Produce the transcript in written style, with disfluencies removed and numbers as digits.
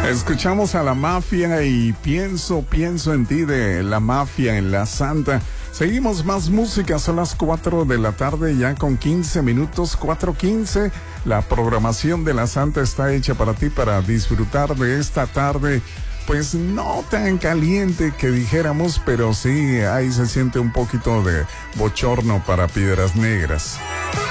Escuchamos a La Mafia y pienso en ti de La Mafia en La Santa. Seguimos más música, son las 4 de la tarde ya con 15 minutos, 4:15. La programación de La Santa está hecha para ti, para disfrutar de esta tarde. Pues no tan caliente que dijéramos, pero sí, ahí se siente un poquito de bochorno para Piedras Negras.